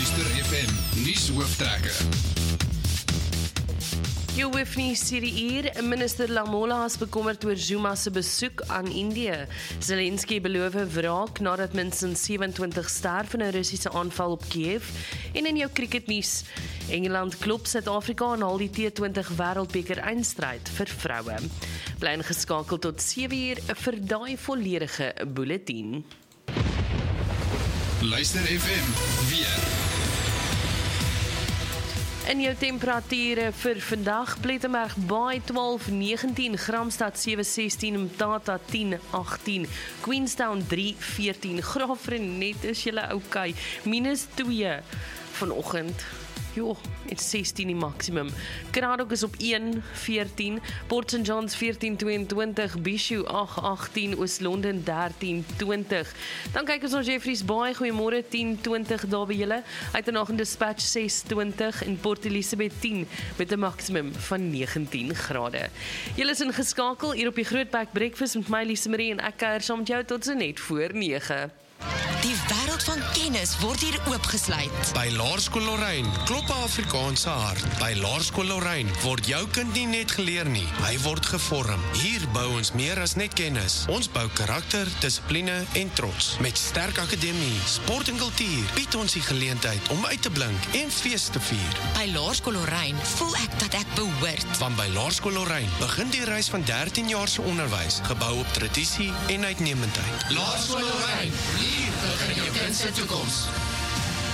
Luister FM nuushooftrekker. Jou hoef nie hierdie uur. Minister Lamola is bekommerd oor Zuma se besoek aan Indië. Zelensky beloof wraak nadat minstens 27 sterf in 'n Russiese aanval op Kiev. En in jou cricketnuus, Engeland klop Suid-Afrika en haal die T20 Wêreldbeker eindstryd vir vroue. Bly ingeskakel tot 7 uur vir daai volledige bulletin. Luister FM weer. In jou temperature vir vandag, Plettenberg Baai 12-19, Gramstad 7-16, Mthatha 10-18, Queenstown 3-14, Graafrenet is julle okay, -2 vanoggend. Jo, het 16 die maksimum. Kraddock is op 1-14, Port St. John's 14-22, Bishu 8-18, Oos-London 13-20. Dan kyk ons na Jeffreys Bay, goeiemôre 10-20 daar by julle. Uitenaag in Dispatch 6-20 en Port Elizabeth 10 met 'n maksimum van 19 grade. Julle is ingeskakel hier op die Grootbek Breakfast met my Lise Marie en ek kuier saam met jou tot so net voor 9. Die wêreld van kennis word hier oopgesluit. By Laerskool Lorraine klop 'n Afrikaanse hart. By Laerskool Lorraine word jou kind nie net geleer nie, hy word gevorm. Hier bou ons meer as net kennis. Ons bou karakter, dissipline en trots. Met sterk akademie, sport en kultuur bied ons die geleentheid om uit te blink en fees te vier. By Laerskool Lorraine voel ek dat ek behoort. Want by Laerskool Lorraine begin die reis van 13 jaar se onderwys, gebou op tradisie en uitnemendheid. Laerskool Lorraine, hier begin jou kind se toekoms.